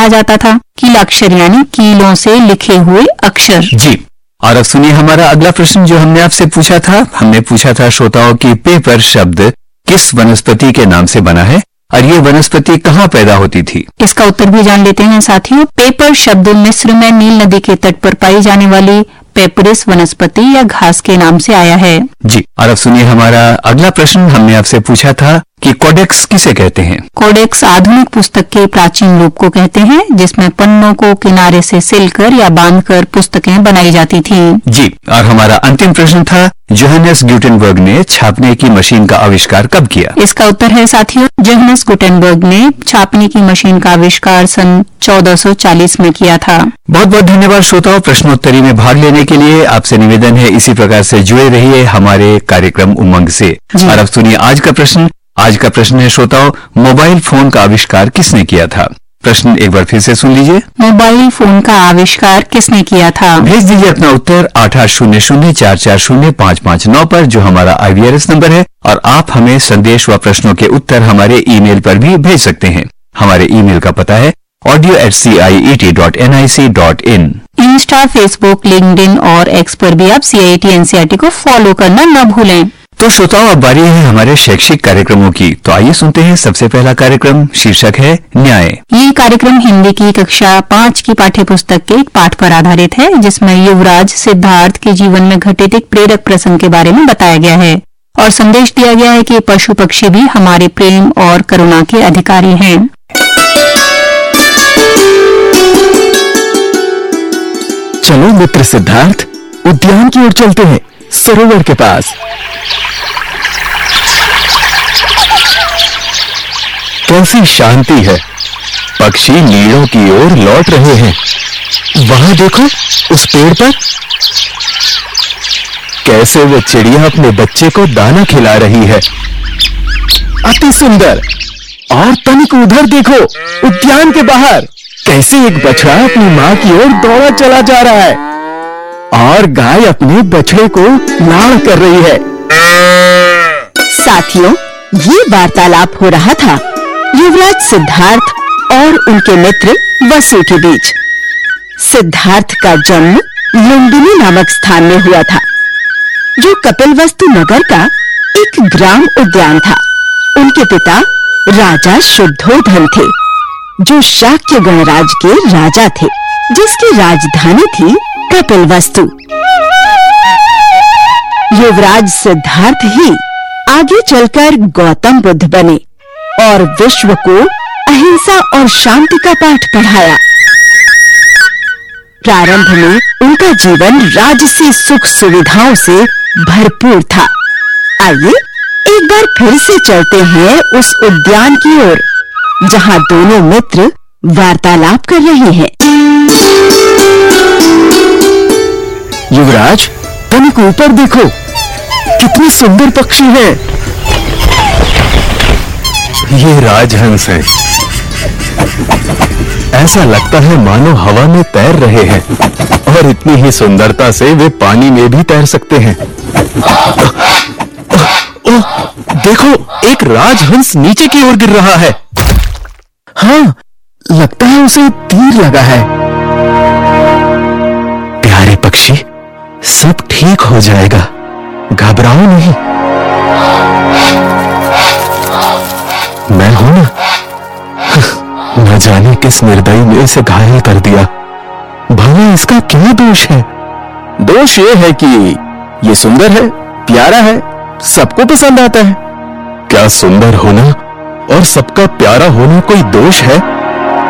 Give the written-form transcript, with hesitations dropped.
कहा जाता था। कीलाक्षर यानी कीलों से लिखे हुए अक्षर। जी, और अब सुनिए हमारा अगला प्रश्न जो हमने आपसे पूछा था। हमने पूछा था श्रोताओं की पेपर शब्द किस वनस्पति के नाम से बना है और ये वनस्पति कहाँ पैदा होती थी। इसका उत्तर भी जान लेते हैं साथियों। पेपर शब्द मिस्र में नील नदी के तट पर पाई जाने वाली पेपरिस वनस्पति या घास के नाम से आया है। जी, और अब सुनिए हमारा अगला प्रश्न। हमने आपसे पूछा था कि कोडेक्स किसे कहते हैं। कोडेक्स आधुनिक पुस्तक के प्राचीन रूप को कहते हैं, जिसमें पन्नों को किनारे से सिलकर या बांधकर पुस्तकें बनाई जाती थी। जी, और हमारा अंतिम प्रश्न था जोहानेस गुटेनबर्ग ने छापने की मशीन का आविष्कार कब किया। इसका उत्तर है साथियों, जोहानेस गुटेनबर्ग ने छापने की मशीन का आविष्कार सन 1440 में किया था। बहुत बहुत धन्यवाद श्रोताओं। प्रश्नोत्तरी में भाग लेने के लिए आपसे निवेदन है इसी प्रकार से जुड़े रहिए हमारे कार्यक्रम उमंग से। और अब सुनिए आज का प्रश्न। आज का प्रश्न है श्रोताओं, मोबाइल फोन का आविष्कार किसने किया था। प्रश्न एक बार फिर से सुन लीजिए। मोबाइल फोन का आविष्कार किसने किया था। भेज दीजिए अपना उत्तर 8800440559 पर, जो हमारा IVRS नंबर है, और आप हमें संदेश व प्रश्नों के उत्तर हमारे ईमेल पर भी भेज सकते हैं। हमारे ईमेल का पता है audio@ciet.nic.in। इंस्टा, फेसबुक, लिंक्डइन और एक्स पर भी आप CIET NCERT को फॉलो करना न भूलें। तो श्रोताओं अब बारी है हमारे शैक्षिक कार्यक्रमों की। तो आइए सुनते हैं सबसे पहला कार्यक्रम, शीर्षक है न्याय। ये कार्यक्रम हिंदी की कक्षा 5 की पाठ्य पुस्तक के एक पाठ पर आधारित है, जिसमें युवराज सिद्धार्थ के जीवन में घटित एक प्रेरक प्रसंग के बारे में बताया गया है और संदेश दिया गया है कि पशु पक्षी भी हमारे प्रेम और करुणा के अधिकारी हैं। चलो मित्र सिद्धार्थ, उद्यान की ओर चलते हैं, सरोवर के पास। कैसी शांति है, पक्षी नीड़ों की ओर लौट रहे हैं। वहां देखो उस पेड़ पर कैसे वो चिड़िया अपने बच्चे को दाना खिला रही है। अति सुंदर। और तनिक उधर देखो, उद्यान के बाहर कैसे एक बछड़ा अपनी मां की ओर दौड़ा चला जा रहा है और गाय अपने बछड़े को लाड़ कर रही है। साथियों, ये वार्तालाप हो रहा था युवराज सिद्धार्थ और उनके मित्र वसु के बीच। सिद्धार्थ का जन्म लुम्बिनी नामक स्थान में हुआ था, जो कपिलवस्तु नगर का एक ग्राम उद्यान था। उनके पिता राजा शुद्धोधन थे, जो शाक्य गणराज के राजा थे, जिसकी राजधानी थी कपिलवस्तु। युवराज सिद्धार्थ ही आगे चलकर गौतम बुद्ध बने और विश्व को अहिंसा और शांति का पाठ पढ़ाया। प्रारंभ में उनका जीवन राजसी सुख सुविधाओं से भरपूर था। आइए एक बार फिर से चलते हैं उस उद्यान की ओर, जहां दोनों मित्र वार्तालाप कर रहे हैं। युवराज, तनिक ऊपर देखो, कितने सुंदर पक्षी हैं। ये राजहंस हैं। ऐसा लगता है मानो हवा में तैर रहे हैं और इतनी ही सुंदरता से वे पानी में भी तैर सकते हैं। ओह, देखो, एक राजहंस नीचे की ओर गिर रहा है। हाँ, लगता है उसे तीर लगा है। प्यारे पक्षी, सब ठीक हो जाएगा, घबराओ नहीं। मैं हूं ना। न जाने किस निर्दयी ने इसे घायल कर दिया। भला इसका क्या दोष है? दोष ये है कि ये सुंदर है, प्यारा है, सबको पसंद आता है। क्या सुंदर होना और सबका प्यारा होना कोई दोष है?